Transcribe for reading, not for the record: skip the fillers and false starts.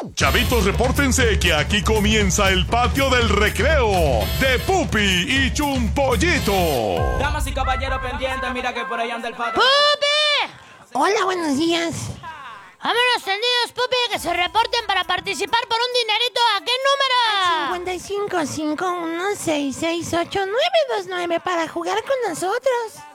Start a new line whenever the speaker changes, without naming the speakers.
Chavitos, repórtense que aquí comienza el patio del recreo de Pupi y Chumpollito.
Damas y caballeros pendientes, mira que por ahí anda el patio.
¡Pupi!
Hola, buenos días.
Vámonos tendidos, Pupi, que se reporten para participar por un dinerito. ¿A qué número?
55 51 66 8929 para jugar con nosotros.